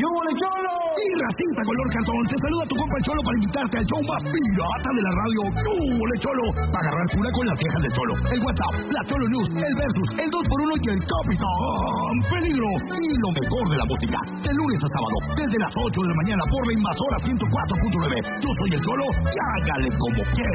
¡Súbale, Cholo! Y racista color cartón, te saluda tu compa el Cholo para invitarte al show más pirata de la radio. ¡Súbale, Cholo! Para agarrar cura con las viejas del Cholo. El WhatsApp, la Cholo News, el Versus, el 2x1 y el Capitán Peligro. Y lo mejor de la música, de lunes a sábado, desde las 8 de la mañana por la Invasora 104.9. Yo soy el Cholo y hágale como quiera.